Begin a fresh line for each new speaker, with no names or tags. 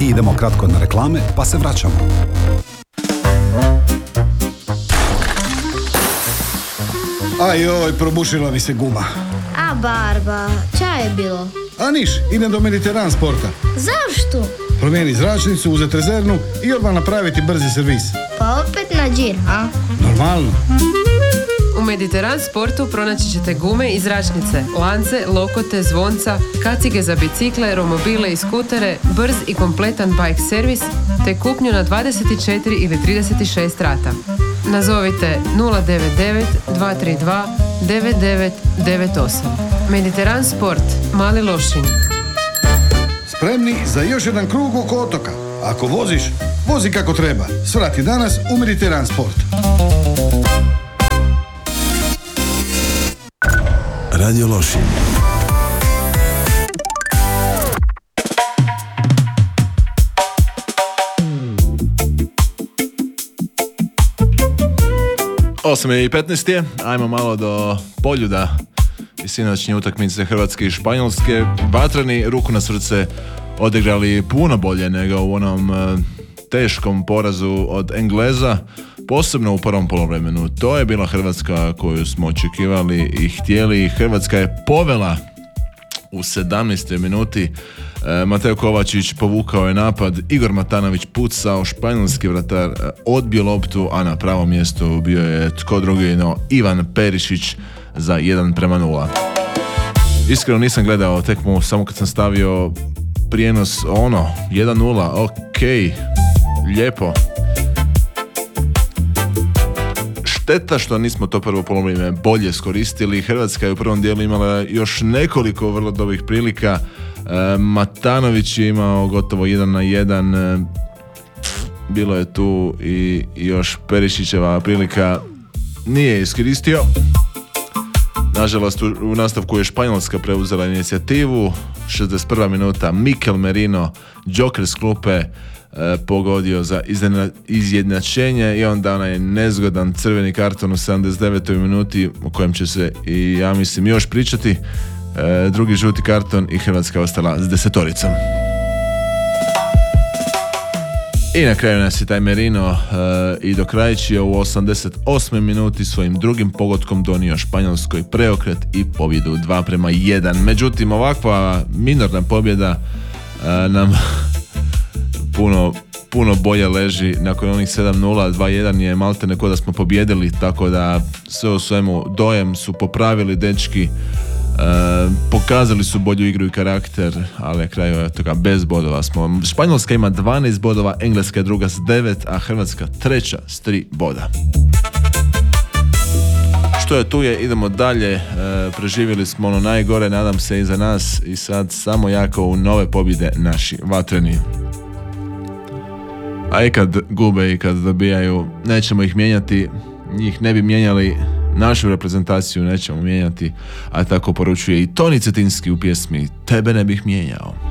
I idemo kratko na reklame, pa se vraćamo.
Ajoj, probušila mi se guma.
A Barba, ča je bilo?
A niš, idem do Mediteran sporta.
Zašto?
Promijeni zračnicu, uzeti rezervnu i odmah napraviti brzi servis.
Pa opet na džir, a?
Normalno.
U Mediteran sportu pronaći ćete gume i zračnice, lance, lokote, zvonca, kacige za bicikle, romobile i skutere, brz i kompletan bike servis, te kupnju na 24 ili 36 rata. Nazovite 099 232 9998. Mediteran sport, Mali Lošinj.
Spremni za još jedan krug oko otoka. Ako voziš, vozi kako treba. Svrati danas u Mediteran sport.
Radio Lošinj.
Osam i 15 je, ajmo malo do Poljuda i sinoćnje utakmice Hrvatske i Španjolske. Vatreni, ruku na srce, odigrali puno bolje nego u onom teškom porazu od Engleza, posebno u prvom poluvremenu. To je bila Hrvatska koju smo očekivali i htjeli. Hrvatska je povela u 17. minuti. Mateo Kovačić povukao je napad, Igor Matanović pucao, španjolski vratar odbio loptu, a na pravom mjestu bio je tko drugi no Ivan Perišić za 1:0. Iskreno nisam gledao tekmu, samo kad sam stavio prijenos 1:0, ok, lijepo. Šteta što nismo to prvo polovrijeme bolje iskoristili. Hrvatska je u prvom dijelu imala još nekoliko vrlo dobrih prilika. Matanović je imao gotovo 1-1. Bilo je tu i još Perišićeva prilika nije iskoristio. Nažalost, u nastavku je Španjolska preuzela inicijativu. 61. minuta, Mikel Merino, Joker s klupe, pogodio za izjednačenje i onda onaj nezgodan crveni karton u 79. minuti o kojem će se i ja mislim još pričati. Drugi žuti karton i Hrvatska ostala s 10. I na kraju nas je taj Merino i dokrajčio u 88. minuti svojim drugim pogodkom donio Španjolskoj preokret i pobjedu 2:1. Međutim, ovakva minorna pobjeda nam puno bolje leži. Nakon onih 7:0, 2:1 je maltene ko da smo pobjedili, tako da sve u svemu dojem su popravili dečki. Pokazali su bolju igru i karakter, ali na kraju toga bez bodova smo. Španjolska ima 12 bodova, Engleska je druga s 9, a Hrvatska treća s 3 boda. Što je tu je, idemo dalje. Preživjeli smo ono najgore, nadam se i za nas, i sad samo jako u nove pobjede naši vatreni. A i kad gube i kad dobijaju, nećemo ih mijenjati, njih ne bi mijenjali, našu reprezentaciju nećemo mijenjati, a tako poručuje i Toni Cetinski u pjesmi Tebe ne bih mijenjao.